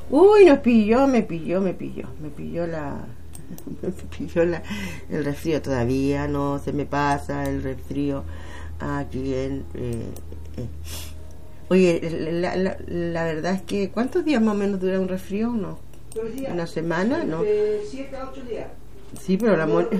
Uy, me pilló el resfrío. Todavía no se me pasa el resfrío aquí Oye, la verdad es que ¿cuántos días más o menos dura un resfrío? ¿No? ¿Una semana? ¿No? 7 a 8 días. Sí, pero